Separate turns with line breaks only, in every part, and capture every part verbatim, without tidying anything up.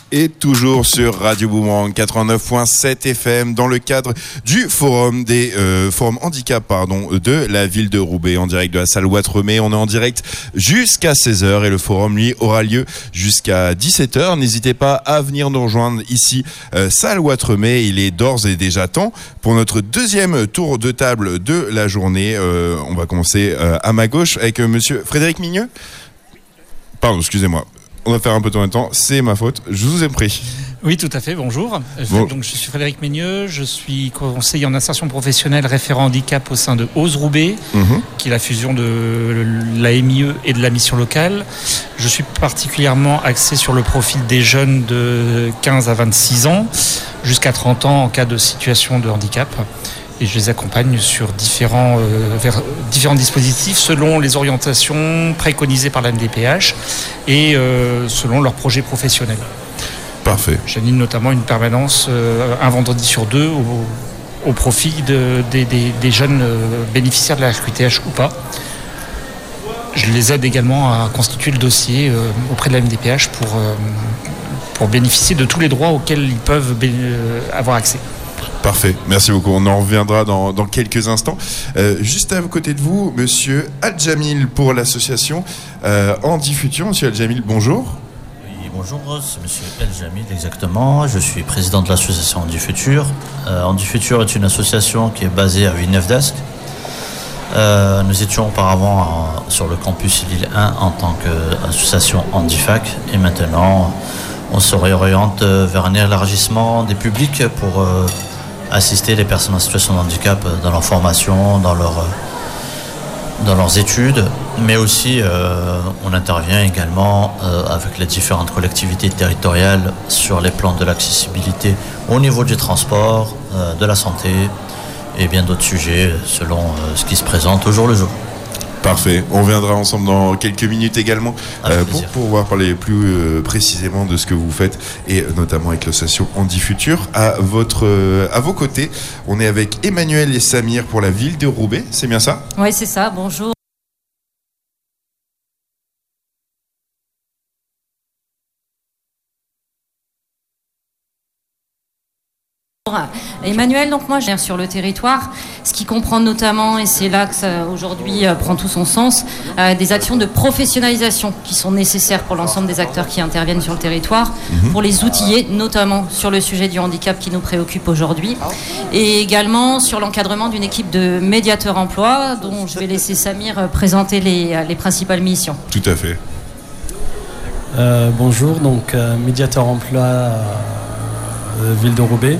Et toujours sur Radio Boomerang quatre-vingt-neuf virgule sept F M dans le cadre du forum des euh, forums handicap pardon de la ville de Roubaix en direct de la salle Ouattremé. On est en direct jusqu'à seize heures et le forum lui aura lieu jusqu'à dix-sept heures. N'hésitez pas à venir nous rejoindre ici euh, salle Ouattremé. Il est d'ores et déjà temps pour notre deuxième tour de table de la journée. Euh, on va commencer euh, à ma gauche avec euh, monsieur Frédéric Migneux. Pardon, excusez-moi. On va faire un peu de temps, c'est ma faute, je vous ai pris.
Oui, tout à fait, bonjour. Bon. Donc, je suis Frédéric Migneux, je suis conseiller en insertion professionnelle référent handicap au sein de Ose Roubaix, mmh. qui est la fusion de l'A M I E et de la mission locale. Je suis particulièrement axé sur le profil des jeunes de quinze à vingt-six ans, jusqu'à trente ans en cas de situation de handicap. Et je les accompagne sur différents, euh, vers, différents dispositifs selon les orientations préconisées par la M D P H et euh, selon leurs projets professionnels.
Parfait.
J'anime notamment une permanence euh, un vendredi sur deux au, au profit de, de, de, des jeunes bénéficiaires de la R Q T H ou pas. Je les aide également à constituer le dossier euh, auprès de la M D P H pour, euh, pour bénéficier de tous les droits auxquels ils peuvent bé- euh, avoir accès.
Parfait, merci beaucoup. On en reviendra dans, dans quelques instants. Euh, juste à côté de vous, monsieur Al-Jamil pour l'association euh, Handi Futur. Monsieur Al-Jamil, bonjour.
Oui, bonjour, c'est monsieur Al-Jamil, exactement. Je suis président de l'association Handi Futur. Euh, Handi Futur est une association qui est basée à Villeneuve-d'Ascq. Euh, nous étions auparavant en, sur le campus Lille un en tant qu'association Handifac et maintenant on se réoriente vers un élargissement des publics pour euh, assister les personnes en situation de handicap dans leur formation, dans, leur, dans leurs études, mais aussi euh, on intervient également euh, avec les différentes collectivités territoriales sur les plans de l'accessibilité au niveau du transport, euh, de la santé et bien d'autres sujets selon euh, ce qui se présente au jour le jour.
Parfait. On reviendra ensemble dans quelques minutes également euh, pour pouvoir parler plus euh, précisément de ce que vous faites et euh, notamment avec l'association Handi Futur. À votre, euh, à vos côtés, on est avec Emmanuel et Samir pour la ville de Roubaix. C'est bien ça ?
Oui, c'est ça. Bonjour. Emmanuel, donc moi j'ai sur le territoire, ce qui comprend notamment, et c'est là que ça aujourd'hui euh, prend tout son sens, euh, des actions de professionnalisation qui sont nécessaires pour l'ensemble des acteurs qui interviennent sur le territoire, mmh. pour les outiller, notamment sur le sujet du handicap qui nous préoccupe aujourd'hui, et également sur l'encadrement d'une équipe de médiateurs emploi, dont je vais laisser Samir présenter les, les principales missions.
Tout à fait.
Euh, bonjour, donc euh, médiateur emploi euh, ville de Roubaix.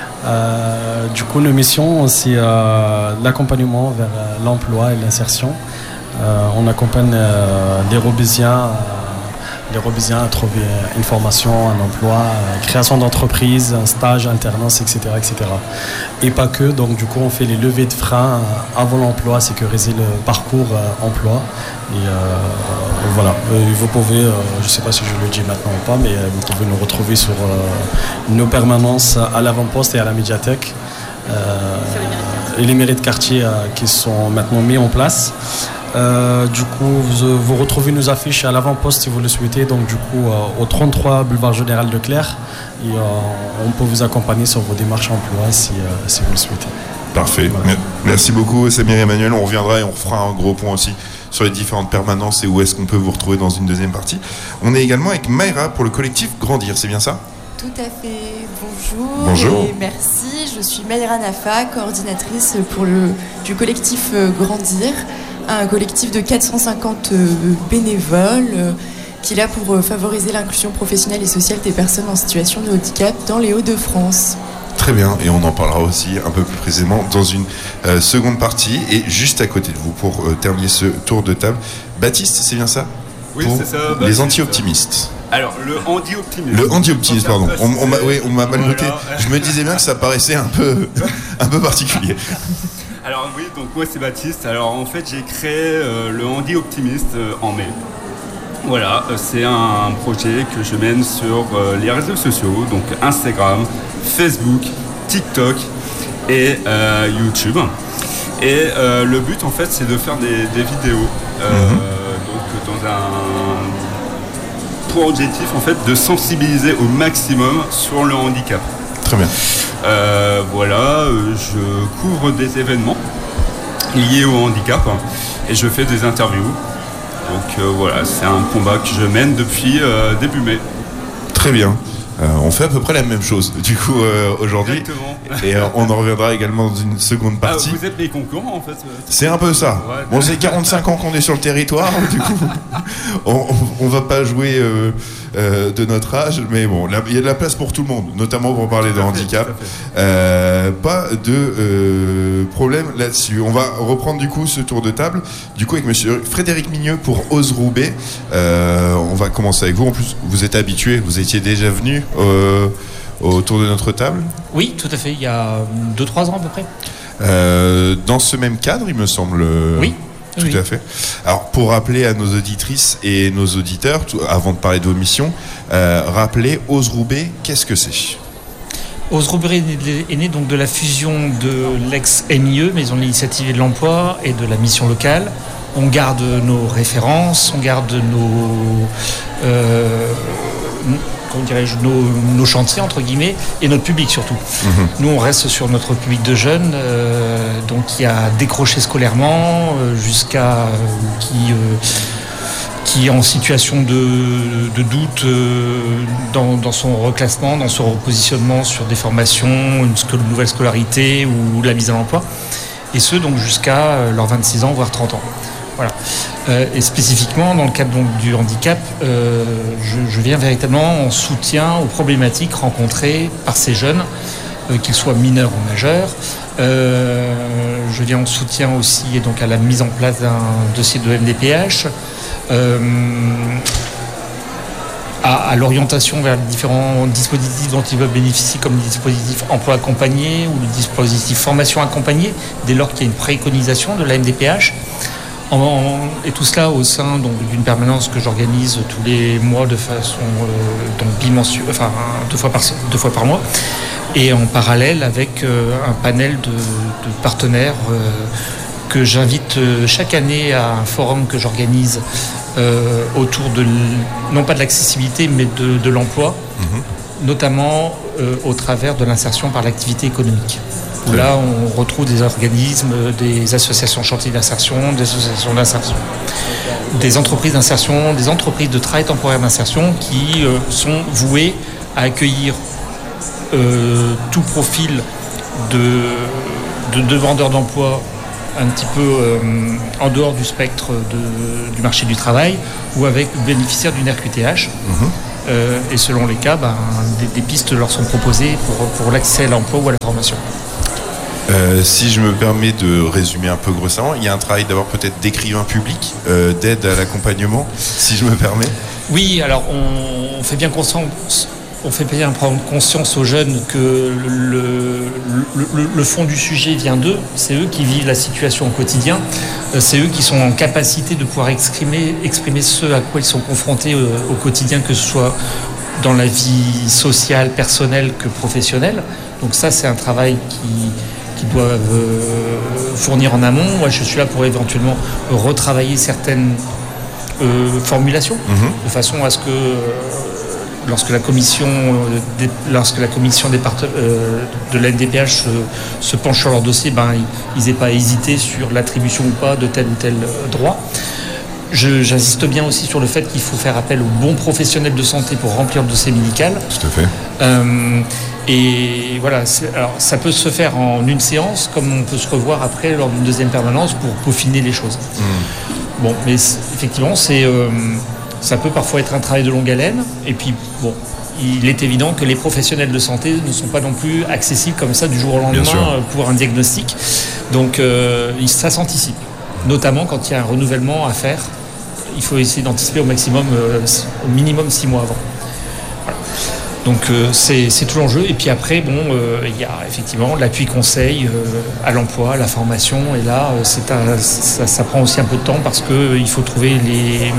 Euh, du coup, nos missions, c'est euh, l'accompagnement vers euh, l'emploi et l'insertion. Euh, on accompagne euh, les Roubaisiens, euh, les Roubaisiens à trouver une formation, un emploi, euh, création d'entreprise, un stage, alternance, et cetera, et cetera. Et pas que. Donc, du coup, on fait les levées de freins euh, avant l'emploi, sécuriser le parcours euh, emploi. Et euh, voilà, vous pouvez, euh, je ne sais pas si je le dis maintenant ou pas, mais vous pouvez nous retrouver sur euh, nos permanences à l'avant-poste et à la médiathèque euh, et les mairies de quartier euh, qui sont maintenant mis en place. Euh, du coup, vous, vous retrouvez nos affiches à l'avant-poste si vous le souhaitez, donc du coup euh, au trente-trois boulevard Général Leclerc, et euh, on peut vous accompagner sur vos démarches emploi si, euh, si vous le souhaitez.
Parfait, voilà. Merci beaucoup Samir et Emmanuel, on reviendra et on refera un gros point aussi sur les différentes permanences et où est-ce qu'on peut vous retrouver dans une deuxième partie. On est également avec Mayra pour le collectif Grandir, c'est bien ça ?
Tout à fait, bonjour,
bonjour.
Et merci, je suis Mayra Nafa, coordinatrice pour le, du collectif Grandir, un collectif de quatre cent cinquante bénévoles qui est là pour favoriser l'inclusion professionnelle et sociale des personnes en situation de handicap dans les Hauts-de-France.
Très bien, et on en parlera aussi un peu plus précisément dans une euh, seconde partie. Et juste à côté de vous, pour euh, terminer ce tour de table, Baptiste, c'est bien ça ?
Oui,
pour
c'est ça.
Les
Baptiste.
Anti-optimistes.
Alors, le handi-optimisme.
Le handi-optimisme, pardon. On, on, m'a, oui, on m'a mal noté. Voilà. Je me disais bien que ça paraissait un peu, un peu particulier.
Alors oui, donc moi c'est Baptiste. Alors en fait, j'ai créé euh, le handi-optimiste euh, en mai. Voilà, euh, c'est un projet que je mène sur euh, les réseaux sociaux, donc Instagram, Facebook, TikTok et euh, YouTube. Et euh, le but en fait c'est de faire des, des vidéos euh, mm-hmm. donc dans un pour objectif en fait de sensibiliser au maximum sur le handicap.
Très bien.
Euh, voilà, euh, je couvre des événements liés au handicap hein, et je fais des interviews. Donc euh, voilà, c'est un combat que je mène depuis euh, début mai.
Très bien. Euh, on fait à peu près la même chose, du coup, euh, aujourd'hui.
Exactement.
Et euh, on en reviendra également dans une seconde partie.
Ah, vous êtes mes concurrents, en fait.
C'est un peu ça.
Ouais,
bon, c'est quarante-cinq ans qu'on est sur le territoire, du coup, on, on va pas jouer euh, euh, de notre âge, mais bon, il y a de la place pour tout le monde, notamment pour parler de handicap. Euh, pas de euh, problème là-dessus. On va reprendre du coup ce tour de table, du coup avec monsieur Frédéric Migneux pour Ose Roubaix. Euh, on va commencer avec vous. En plus, vous êtes habitué, vous étiez déjà venu euh, autour de notre table.
Oui, tout à fait, il y a deux trois ans à peu près.
Euh, dans ce même cadre, il me semble.
Oui.
Tout
oui.
à fait. Alors, pour rappeler à nos auditrices et nos auditeurs, tout, avant de parler de vos missions, euh, rappeler Ose Roubaix, qu'est-ce que c'est ?
Ose Roubaix est né donc de la fusion de l'ex-M I E, Maison de l'Initiative et de l'Emploi, et de la mission locale. On garde nos références, on garde nos, euh, comment dirais-je, nos, nos chantiers, entre guillemets, et notre public surtout. Mmh. Nous, on reste sur notre public de jeunes, euh, donc qui a décroché scolairement, euh, jusqu'à euh, qui... Euh, qui est en situation de, de doute euh, dans, dans son reclassement, dans son repositionnement sur des formations, une, une nouvelle scolarité ou la mise à l'emploi. Et ce, donc jusqu'à euh, leurs vingt-six ans, voire trente ans. Voilà. Euh, et spécifiquement, dans le cadre donc, du handicap, euh, je, je viens véritablement en soutien aux problématiques rencontrées par ces jeunes, euh, qu'ils soient mineurs ou majeurs. Euh, je viens en soutien aussi et donc à la mise en place d'un dossier de M D P H, euh, à, à l'orientation vers les différents dispositifs dont ils peuvent bénéficier, comme le dispositif emploi accompagné ou le dispositif formation accompagnée, dès lors qu'il y a une préconisation de la M D P H. En, en, et tout cela au sein donc, d'une permanence que j'organise tous les mois de façon euh, donc bimensuelle, enfin deux fois par deux fois par mois, et en parallèle avec euh, un panel de, de partenaires euh, que j'invite euh, chaque année à un forum que j'organise euh, autour de non pas de l'accessibilité mais de, de l'emploi, mmh. notamment euh, au travers de l'insertion par l'activité économique. Où là, on retrouve des organismes, des associations chantiers d'insertion, des associations d'insertion, des entreprises d'insertion, des entreprises de travail temporaire d'insertion qui euh, sont vouées à accueillir euh, tout profil de, de demandeurs d'emploi un petit peu euh, en dehors du spectre de, du marché du travail ou avec bénéficiaires d'une R Q T H. Mmh. Euh, et selon les cas, ben, des, des pistes leur sont proposées pour, pour l'accès à l'emploi ou à la formation.
Euh, si je me permets de résumer un peu grossièrement, il y a un travail d'abord peut-être d'écrivain public, euh, d'aide à l'accompagnement, si je me permets.
Oui, alors on, on fait bien conscience, on fait bien prendre conscience aux jeunes que le, le, le, le fond du sujet vient d'eux. C'est eux qui vivent la situation au quotidien. C'est eux qui sont en capacité de pouvoir exprimer, exprimer ce à quoi ils sont confrontés au, au quotidien, que ce soit dans la vie sociale, personnelle que professionnelle. Donc ça, c'est un travail qui qui doivent euh, fournir en amont. Moi, je suis là pour éventuellement retravailler certaines euh, formulations, mmh. de façon à ce que euh, lorsque la commission, euh, des, lorsque la commission des part- euh, de la N D P H se, se penche sur leur dossier, ben, ils n'aient pas à hésiter sur l'attribution ou pas de tel ou tel droit. Je, j'insiste bien aussi sur le fait qu'il faut faire appel aux bons professionnels de santé pour remplir le dossier médical.
Tout à fait.
Euh, et voilà, alors, ça peut se faire en une séance, comme on peut se revoir après lors d'une deuxième permanence pour peaufiner les choses. Mmh. Bon, mais c'est, effectivement, c'est, euh, ça peut parfois être un travail de longue haleine. Et puis, bon, il est évident que les professionnels de santé ne sont pas non plus accessibles comme ça du jour au lendemain pour un diagnostic. Donc, euh, ça s'anticipe. Notamment quand il y a un renouvellement à faire, il faut essayer d'anticiper au maximum, euh, au minimum six mois avant. Voilà. Donc euh, c'est, c'est tout l'enjeu. Et puis après, bon, euh, il y a effectivement l'appui conseil euh, à l'emploi, la formation. Et là, euh, c'est un, ça, ça prend aussi un peu de temps parce qu'il euh, faut trouver les,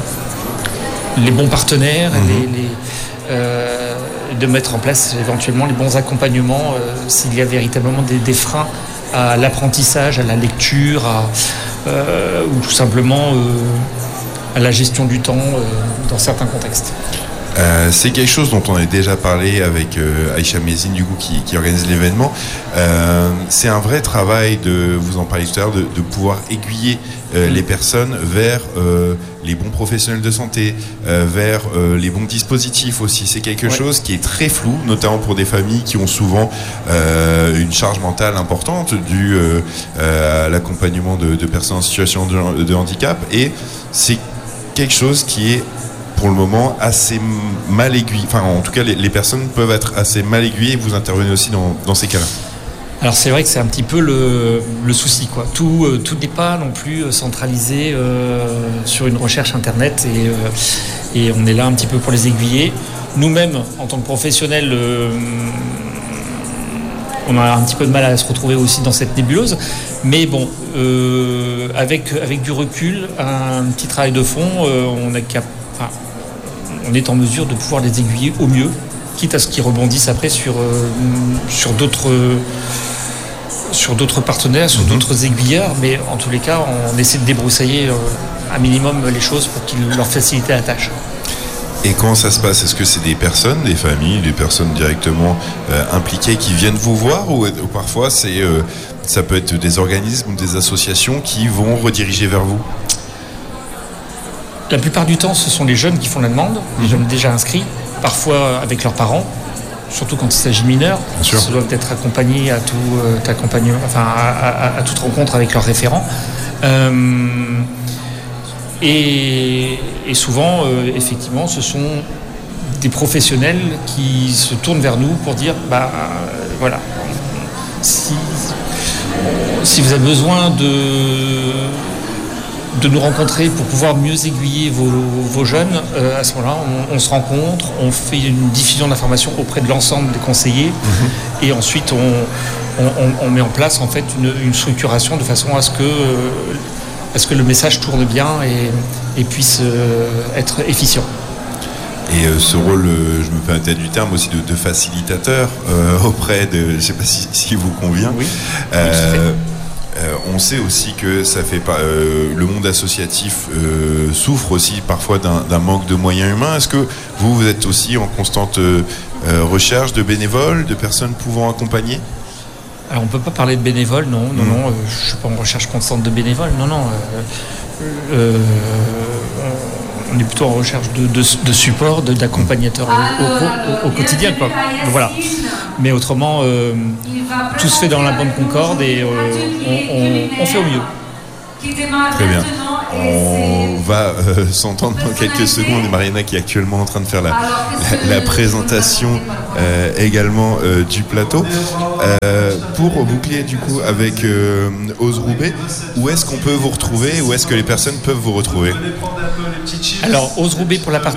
les bons partenaires, mmh. les, les, euh, de mettre en place éventuellement les bons accompagnements euh, s'il y a véritablement des, des freins à l'apprentissage, à la lecture, à, euh, ou tout simplement euh, à la gestion du temps euh, dans certains contextes.
Euh, c'est quelque chose dont on a déjà parlé avec euh, Aïcha Mézine du coup qui, qui organise l'événement. Euh, c'est un vrai travail de, vous en parliez tout à l'heure, de, de pouvoir aiguiller euh, les personnes vers euh, les bons professionnels de santé, euh, vers euh, les bons dispositifs aussi. C'est quelque ouais. chose qui est très flou, notamment pour des familles qui ont souvent euh, une charge mentale importante due euh, euh, à l'accompagnement de, de personnes en situation de, de handicap. Et c'est quelque chose qui est pour le moment assez mal aiguillé. Enfin, en tout cas, les, les personnes peuvent être assez mal aiguillées et vous intervenez aussi dans, dans ces cas-là.
Alors c'est vrai que c'est un petit peu le, le souci, quoi. Tout, euh, tout n'est pas non plus centralisé euh, sur une recherche internet et, euh, et on est là un petit peu pour les aiguiller. Nous-mêmes, en tant que professionnels, euh, on a un petit peu de mal à se retrouver aussi dans cette nébuleuse. Mais bon, euh, avec, avec du recul, un petit travail de fond, euh, on est capable. Enfin, on est en mesure de pouvoir les aiguiller au mieux, quitte à ce qu'ils rebondissent après sur, euh, sur, d'autres, sur d'autres partenaires, sur mmh. d'autres aiguilleurs, mais en tous les cas, on essaie de débroussailler euh, un minimum les choses pour qu'ils leur facilitent la tâche.
Et comment ça se passe ? Est-ce que c'est des personnes, des familles, des personnes directement euh, impliquées qui viennent vous voir ou, ou parfois c'est, euh, ça peut être des organismes ou des associations qui vont rediriger vers vous ?
La plupart du temps, ce sont les jeunes qui font la demande, les jeunes déjà inscrits, parfois avec leurs parents, surtout quand il s'agit de mineurs. Ils doivent être accompagnés à, tout, euh, enfin, à, à, à toute rencontre avec leurs référents. Euh, et, et souvent, euh, effectivement, ce sont des professionnels qui se tournent vers nous pour dire, bah, euh, voilà, si, si vous avez besoin de... de nous rencontrer pour pouvoir mieux aiguiller vos, vos jeunes, euh, à ce moment-là, on, on se rencontre, on fait une diffusion d'informations auprès de l'ensemble des conseillers mmh. et ensuite on, on, on met en place en fait une, une structuration de façon à ce que, euh, à ce que le message tourne bien et, et puisse euh, être efficient.
Et euh, ce rôle, euh, je me permets peut-être du terme aussi, de, de facilitateur euh, auprès de, je ne sais pas si, si vous convient.
Oui.
Euh, Euh, on sait aussi que ça fait pas, euh, le monde associatif euh, souffre aussi parfois d'un, d'un manque de moyens humains. Est-ce que vous, vous êtes aussi en constante euh, recherche de bénévoles, de personnes pouvant accompagner ?
Alors on ne peut pas parler de bénévoles, non, non, mmh. non. Euh, je ne suis pas en recherche constante de bénévoles, non, non. Euh, euh, on est plutôt en recherche de, de, de support, de, d'accompagnateurs au, au, au, au quotidien, quoi. Donc, voilà. Mais autrement, euh, tout se fait dans la bonne concorde et euh, on, on, on fait au mieux.
Très bien. On va euh, s'entendre dans quelques secondes. Mariana qui est actuellement en train de faire la, la, la présentation euh, également euh, du plateau. Euh, pour boucler du coup avec euh, Ose Roubaix, où est-ce qu'on peut vous retrouver ? Où est-ce que les personnes peuvent vous retrouver ?
Alors Ose Roubaix pour la partie